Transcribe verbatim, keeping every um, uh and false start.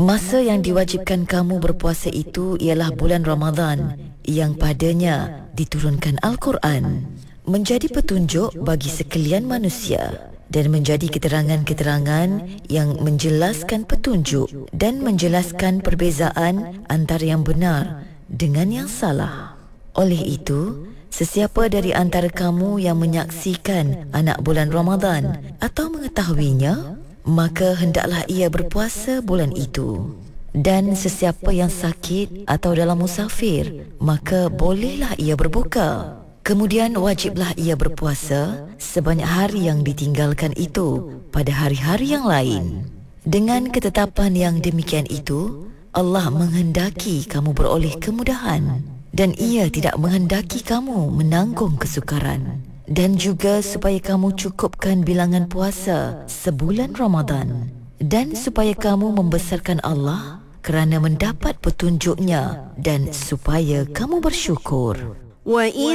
Masa yang diwajibkan kamu berpuasa itu ialah bulan Ramadan yang padanya diturunkan Al-Quran, menjadi petunjuk bagi sekalian manusia dan menjadi keterangan-keterangan yang menjelaskan petunjuk dan menjelaskan perbezaan antara yang benar dengan yang salah. Oleh itu, sesiapa dari antara kamu yang menyaksikan anak bulan Ramadan atau mengetahuinya, maka hendaklah ia berpuasa bulan itu. Dan sesiapa yang sakit atau dalam musafir, maka bolehlah ia berbuka. Kemudian wajiblah ia berpuasa sebanyak hari yang ditinggalkan itu pada hari-hari yang lain. Dengan ketetapan yang demikian itu, Allah menghendaki kamu beroleh kemudahan dan ia tidak menghendaki kamu menanggung kesukaran. Dan juga supaya kamu cukupkan bilangan puasa sebulan Ramadan dan supaya kamu membesarkan Allah kerana mendapat petunjuknya dan supaya kamu bersyukur.